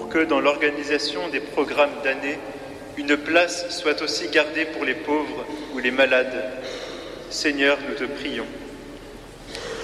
que dans l'organisation des programmes d'année, une place soit aussi gardée pour les pauvres ou les malades. Seigneur, nous te prions.